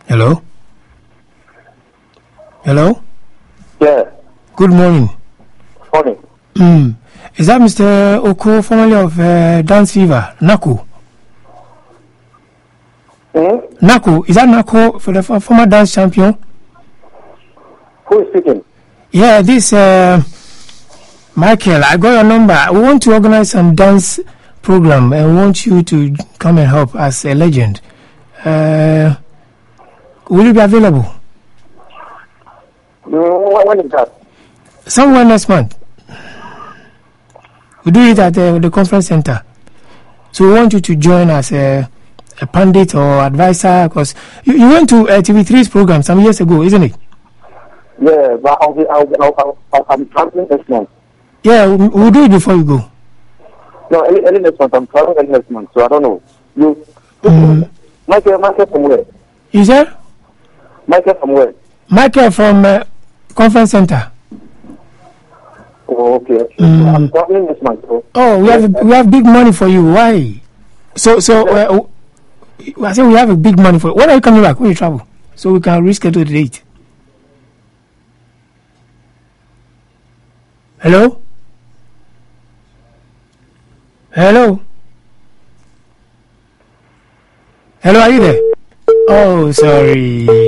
Hello? Hello? Yeah. Good morning. Morning. Is that Mr. Oko, formerly of Dance Fever? Nako? Nako? Is that Nako, for the former dance champion? Who is speaking? Yeah, this Michael. I got your number. We want to organize some dance program and want you to come and help as a legend. Will you be available? When is that? Somewhere next month. We do it at the conference center. So we want you to join as a pundit or advisor, because you went to TV3's program some years ago, isn't it? Yeah, but I'm traveling next month. Yeah, we'll do it before you go. No, early next month. I'm traveling early next month, so I don't know. Michael from where? You said? Michael from where? Michael from conference center. Oh, okay. I'm traveling next month. So. Oh, we have big money for you. Why? So I said we have a big money for you. When are you coming back? When you travel, so we can reschedule the date. Hello? Hello? Hello, are you there? Oh, sorry.